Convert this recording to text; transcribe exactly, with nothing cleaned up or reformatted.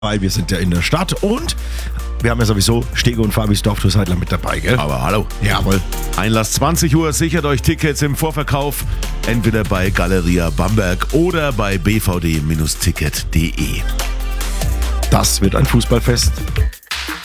Weil wir sind ja in der Stadt und wir haben ja sowieso Stege und Fabis Dorftourseidler mit dabei, gell? Aber hallo. Jawohl. Einlass zwanzig Uhr, sichert euch Tickets im Vorverkauf, entweder bei Galeria Bamberg oder bei b v d Bindestrich ticket punkt d e. Das wird ein Fußballfest.